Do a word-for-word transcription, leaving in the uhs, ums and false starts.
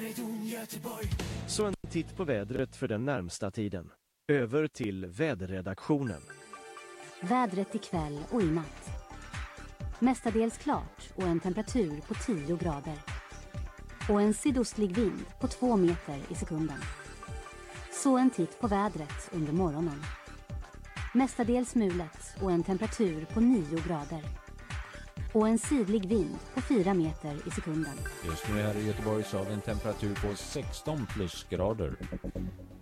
Så en titt på vädret för den närmsta tiden. Över till väderredaktionen. Vädret ikväll och i natt. Mestadels klart och en temperatur på tio grader. Och en sydostlig vind på två meter i sekunden. Så en titt på vädret under morgonen. Mestadels mulet och en temperatur på nio grader. Och en sydlig vind på fyra meter i sekunden. Just nu här i Göteborg så har vi en temperatur på sexton plusgrader.